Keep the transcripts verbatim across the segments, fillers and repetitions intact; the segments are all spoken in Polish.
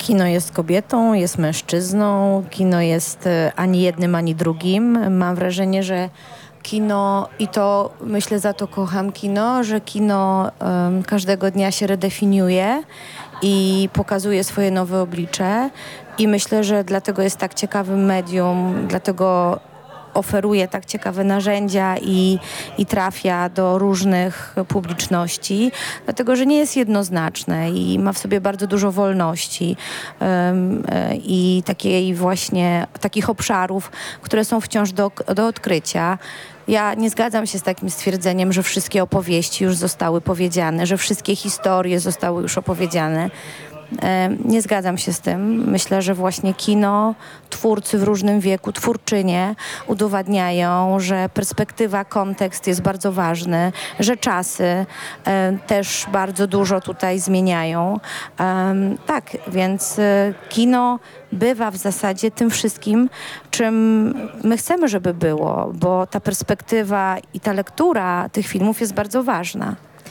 Kino jest kobietą, jest mężczyzną, kino jest e, ani jednym, ani drugim. Mam wrażenie, że kino, i to myślę, za to kocham kino, że kino em, każdego dnia się redefiniuje i pokazuje swoje nowe oblicze. I myślę, że dlatego jest tak ciekawym medium, dlatego oferuje tak ciekawe narzędzia i, i trafia do różnych publiczności, dlatego że nie jest jednoznaczne i ma w sobie bardzo dużo wolności um, i takiej właśnie takich obszarów, które są wciąż do, do odkrycia. Ja nie zgadzam się z takim stwierdzeniem, że wszystkie opowieści już zostały powiedziane, że wszystkie historie zostały już opowiedziane. Nie zgadzam się z tym. Myślę, że właśnie kino, twórcy w różnym wieku, twórczynie udowadniają, że perspektywa, kontekst jest bardzo ważny, że czasy e, też bardzo dużo tutaj zmieniają. E, tak, więc e, kino bywa w zasadzie tym wszystkim, czym my chcemy, żeby było, bo ta perspektywa i ta lektura tych filmów jest bardzo ważna.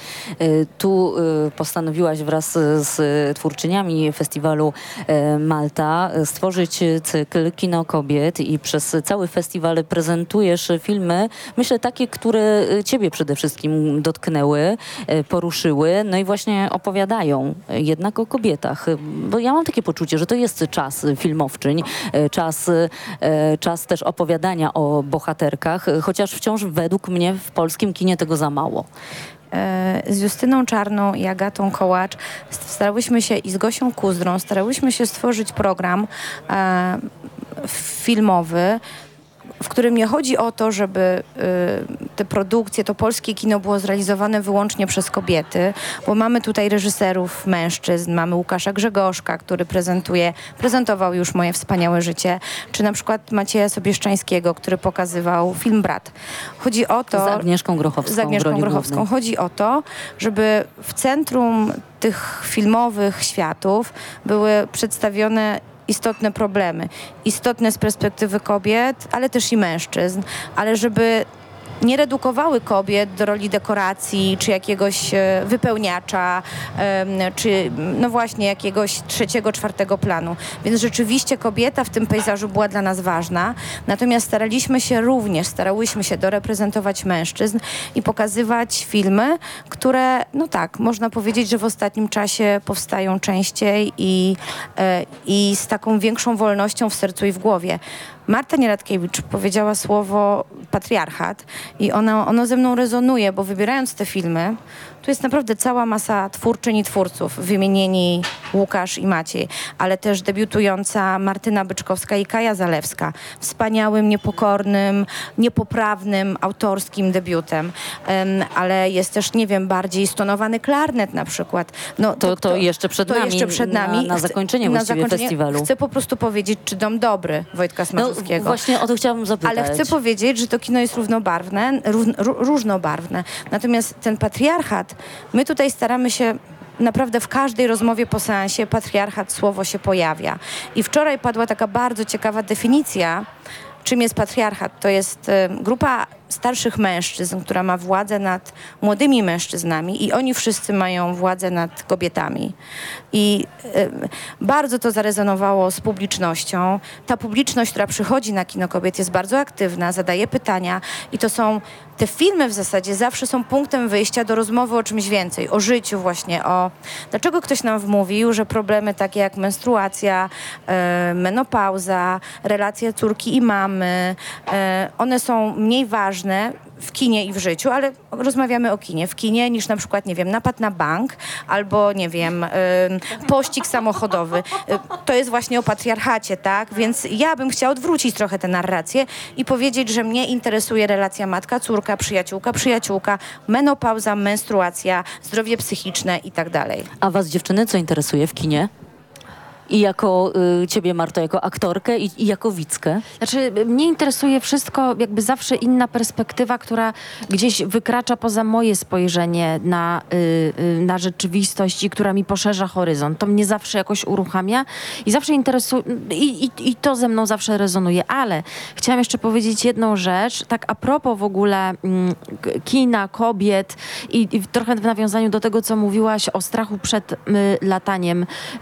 Tu postanowiłaś wraz z twórczyniami festiwalu Malta stworzyć cykl Kino Kobiet i przez cały festiwal prezentujesz filmy, myślę, takie, które ciebie przede wszystkim dotknęły, poruszyły, no i właśnie opowiadają jednak o kobietach. Bo ja mam takie poczucie, że to jest czas filmowczyń, czas, czas też opowiadania o bohaterkach, chociaż wciąż według mnie w polskim kinie tego za mało. Z Justyną Czarną i Agatą Kołacz starałyśmy się, i z Gosią Kuzdrą, starałyśmy się stworzyć program e, filmowy, w którym nie chodzi o to, żeby y, te produkcje, to polskie kino było zrealizowane wyłącznie przez kobiety, bo mamy tutaj reżyserów mężczyzn, mamy Łukasza Grzegorzka, który prezentuje, prezentował już Moje wspaniałe życie, czy na przykład Macieja Sobieszczańskiego, który pokazywał film Brat. Chodzi o to... Z Agnieszką Grochowską. Z Agnieszką Grochowską. Głównej. Chodzi o to, żeby w centrum tych filmowych światów były przedstawione istotne problemy, istotne z perspektywy kobiet, ale też i mężczyzn, ale żeby nie redukowały kobiet do roli dekoracji, czy jakiegoś e, wypełniacza, e, czy no właśnie jakiegoś trzeciego, czwartego planu. Więc rzeczywiście kobieta w tym pejzażu była dla nas ważna, natomiast staraliśmy się również, starałyśmy się doreprezentować mężczyzn i pokazywać filmy, które, no tak, można powiedzieć, że w ostatnim czasie powstają częściej i, e, i z taką większą wolnością w sercu i w głowie. Marta Nieradkiewicz powiedziała słowo patriarchat i ono, ono ze mną rezonuje, bo wybierając te filmy, tu jest naprawdę cała masa twórczyń i twórców, wymienieni Łukasz i Maciej, ale też debiutująca Martyna Byczkowska i Kaja Zalewska. Wspaniałym, niepokornym, niepoprawnym, autorskim debiutem. Um, ale jest też, nie wiem, bardziej stonowany klarnet na przykład. No, to, to, to jeszcze przed to nami, jeszcze przed nami. Na, na zakończenie na właściwie zakończenie festiwalu. Chcę po prostu powiedzieć, czy Dom Dobry Wojtka Smarzowskiego. No, właśnie o to chciałabym zapytać. Ale chcę powiedzieć, że to kino jest równobarwne, ró, różnobarwne. Natomiast ten patriarchat, my tutaj staramy się naprawdę w każdej rozmowie po seansie patriarchat, słowo się pojawia. I wczoraj padła taka bardzo ciekawa definicja, czym jest patriarchat. To jest y, grupa starszych mężczyzn, która ma władzę nad młodymi mężczyznami i oni wszyscy mają władzę nad kobietami. I y, bardzo to zarezonowało z publicznością. Ta publiczność, która przychodzi na Kino Kobiet, jest bardzo aktywna, zadaje pytania i to są, te filmy w zasadzie zawsze są punktem wyjścia do rozmowy o czymś więcej, o życiu właśnie, o dlaczego ktoś nam wmówił, że problemy takie jak menstruacja, y, menopauza, relacje córki i mamy, y, one są mniej ważne w kinie i w życiu, ale rozmawiamy o kinie. W kinie niż na przykład, nie wiem, napad na bank albo, nie wiem, y, pościg samochodowy. Y, to jest właśnie o patriarchacie, tak? Więc ja bym chciała odwrócić trochę tę narrację i powiedzieć, że mnie interesuje relacja matka-córka, przyjaciółka-przyjaciółka, menopauza, menstruacja, zdrowie psychiczne i tak dalej. A was, dziewczyny, co interesuje w kinie? I jako y, ciebie, Marto, jako aktorkę i, i jako widzkę? Znaczy, mnie interesuje wszystko, jakby zawsze inna perspektywa, która gdzieś wykracza poza moje spojrzenie na, y, y, na rzeczywistość i która mi poszerza horyzont. To mnie zawsze jakoś uruchamia i zawsze interesuje, i, i, i to ze mną zawsze rezonuje. Ale chciałam jeszcze powiedzieć jedną rzecz, tak a propos w ogóle mm, kina, kobiet i, i trochę w nawiązaniu do tego, co mówiłaś o strachu przed y, lataniem